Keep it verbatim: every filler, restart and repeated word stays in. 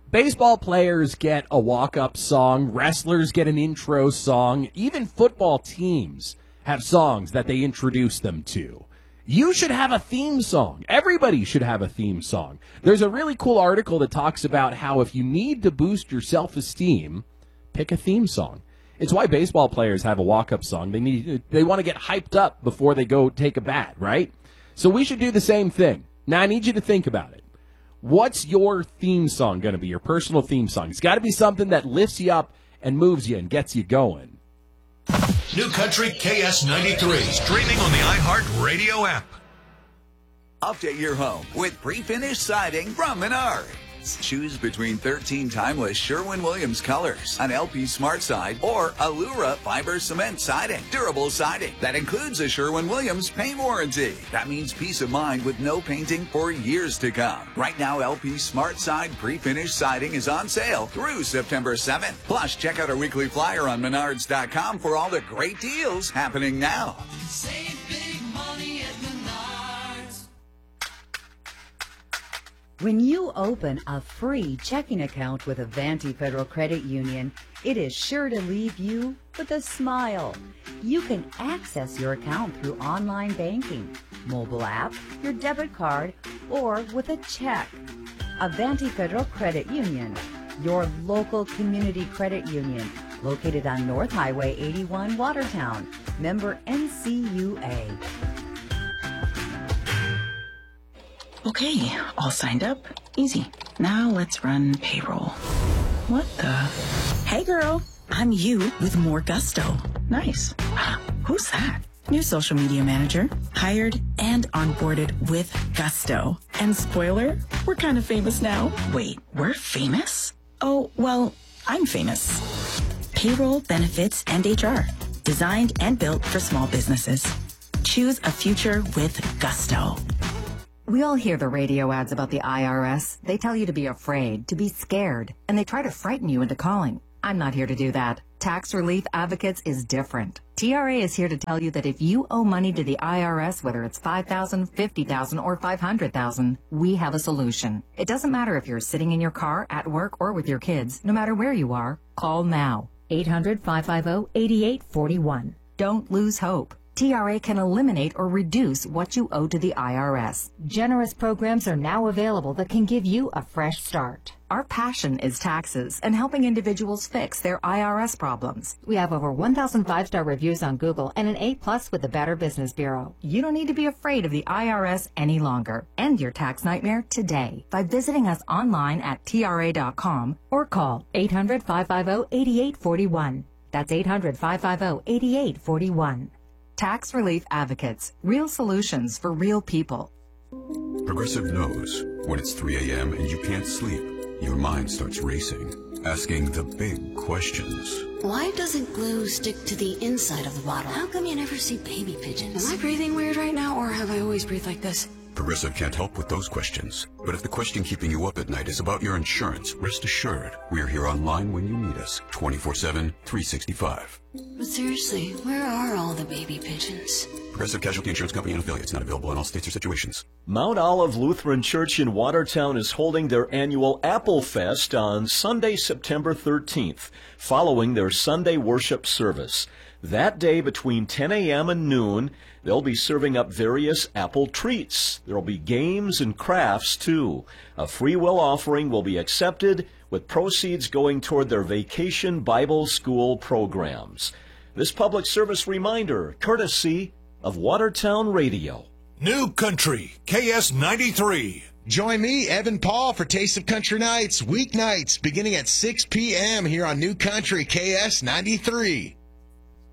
Baseball players get a walk-up song. Wrestlers get an intro song. Even football teams have songs that they introduce them to. You should have a theme song. Everybody should have a theme song. There's a really cool article that talks about how if you need to boost your self-esteem, pick a theme song. It's why baseball players have a walk-up song. They need, they want to get hyped up before they go take a bat, right? So we should do the same thing. Now, I need you to think about it. What's your theme song going to be, your personal theme song? It's got to be something that lifts you up and moves you and gets you going. New Country K S ninety-three, streaming on the iHeart Radio app. Update your home with pre-finished siding from Menards. Choose between thirteen timeless Sherwin-Williams colors, an L P Smart Side, or Allura fiber cement siding. Durable siding that includes a Sherwin-Williams paint warranty. That means peace of mind with no painting for years to come. Right now, L P Smart Side pre-finished siding is on sale through September seventh. Plus, check out our weekly flyer on menards dot com for all the great deals happening now. Save big money at Menards. When you open a free checking account with Avanti Federal Credit Union, it is sure to leave you with a smile. You can access your account through online banking, mobile app, your debit card, or with a check. Avanti Federal Credit Union, your local community credit union, located on North Highway eighty-one, Watertown. Member N C U A. Okay, all signed up. Easy. Now let's run payroll. What the? Hey girl, I'm you with more gusto. Nice. Who's that? New social media manager. Hired and onboarded with gusto. And spoiler, we're kind of famous now. Wait, we're famous? Oh, well, I'm famous. Payroll, benefits, and H R. Designed and built for small businesses. Choose a future with gusto. We all hear the radio ads about the I R S. They tell you to be afraid, to be scared, and they try to frighten you into calling. I'm not here to do that. Tax Relief Advocates is different. T R A is here to tell you that if you owe money to the I R S, whether it's five thousand dollars, fifty thousand dollars, or five hundred thousand dollars, we have a solution. It doesn't matter if you're sitting in your car, at work, or with your kids. No matter where you are, call now. eight hundred, five five zero, eight eight four one. Don't lose hope. T R A can eliminate or reduce what you owe to the I R S. Generous programs are now available that can give you a fresh start. Our passion is taxes and helping individuals fix their I R S problems. We have over one thousand five-star reviews on Google and an A plus with the Better Business Bureau. You don't need to be afraid of the I R S any longer. End your tax nightmare today by visiting us online at T R A dot com or call eight hundred, five five zero, eight eight four one. That's eight hundred, five five zero, eight eight four one. Tax Relief Advocates. Real solutions for real people. Progressive knows when it's three a.m. and you can't sleep, your mind starts racing, asking the big questions. Why doesn't glue stick to the inside of the bottle? How come you never see baby pigeons? Am I breathing weird right now, or have I always breathed like this? Progressive can't help with those questions. But if the question keeping you up at night is about your insurance, rest assured, we're here online when you need us, twenty-four seven, three sixty-five. But seriously, where are all the baby pigeons? Progressive Casualty Insurance Company and affiliates, not available in all states or situations. Mount Olive Lutheran Church in Watertown is holding their annual Apple Fest on Sunday, September thirteenth, following their Sunday worship service. That day, between ten a.m. and noon, they'll be serving up various apple treats. There'll be games and crafts, too. A free will offering will be accepted, with proceeds going toward their Vacation Bible School programs. This public service reminder, courtesy of Watertown Radio. New Country K S ninety-three. Join me, Evan Paul, for Taste of Country Nights, weeknights, beginning at six p.m. here on New Country K S ninety-three.